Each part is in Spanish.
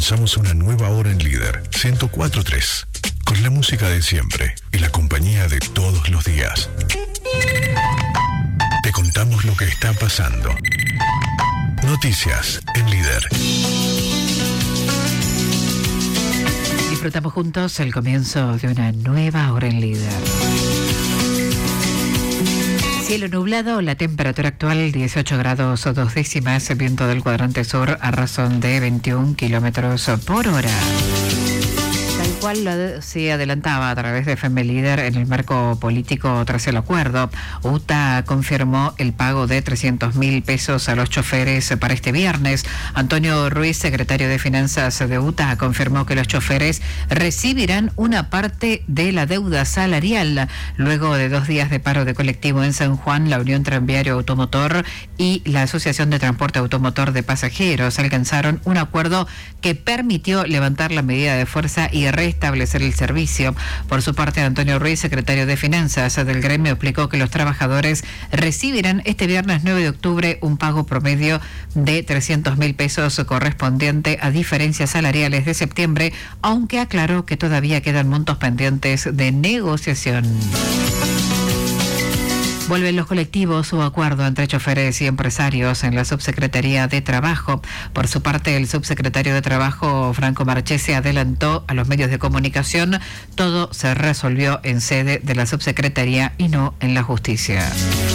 comenzamos una nueva hora en Líder 104.3, con la música de siempre y la compañía de todos los días. Te contamos lo que está pasando. Noticias en Líder. Disfrutamos juntos el comienzo de una nueva hora en Líder. Cielo nublado, la temperatura actual 18 grados 2 décimas, viento del cuadrante sur a razón de 21 kilómetros por hora. Tal cual se adelantaba a través de FM Líder en el marco político tras el acuerdo, UTA confirmó el pago de 300.000 pesos a los choferes para este viernes. Antonio Ruiz, secretario de Finanzas de UTA, confirmó que los choferes recibirán una parte de la deuda salarial. Luego de 2 días de paro de colectivo en San Juan, la Unión Tranviario Automotor y la Asociación de Transporte Automotor de Pasajeros alcanzaron un acuerdo que permitió levantar la medida de fuerza y restablecer el servicio. Por su parte, Antonio Ruiz, secretario de Finanzas del gremio, explicó que los trabajadores recibirán este viernes 9 de octubre un pago promedio de 300.000 pesos correspondiente a diferencias salariales de septiembre, aunque aclaró que todavía quedan montos pendientes de negociación. Vuelven los colectivos, hubo acuerdo entre choferes y empresarios en la Subsecretaría de Trabajo. Por su parte, el subsecretario de Trabajo, Franco Marchese, adelantó a los medios de comunicación: todo se resolvió en sede de la Subsecretaría y no en la Justicia.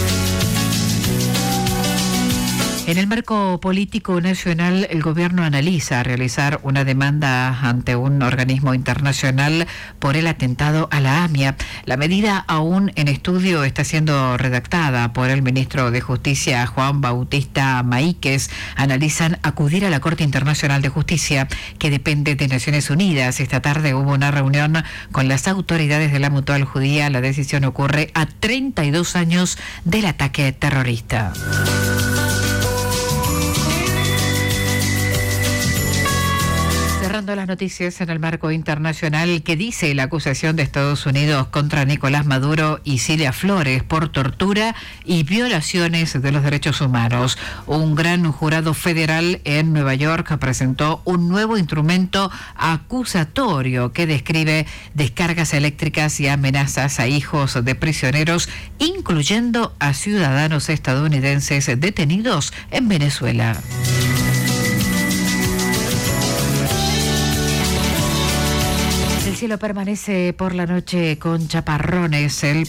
En el marco político nacional, el gobierno analiza realizar una demanda ante un organismo internacional por el atentado a la AMIA. La medida, aún en estudio, está siendo redactada por el ministro de Justicia, Juan Bautista Maíquez. Analizan acudir a la Corte Internacional de Justicia, que depende de Naciones Unidas. Esta tarde hubo una reunión con las autoridades de la Mutual Judía. La decisión ocurre a 32 años del ataque terrorista. Cerrando las noticias en el marco internacional, ¿qué dice la acusación de Estados Unidos contra Nicolás Maduro y Cilia Flores por tortura y violaciones de los derechos humanos? Un gran jurado federal en Nueva York presentó un nuevo instrumento acusatorio que describe descargas eléctricas y amenazas a hijos de prisioneros, incluyendo a ciudadanos estadounidenses detenidos en Venezuela. El cielo permanece por la noche con chaparrones. El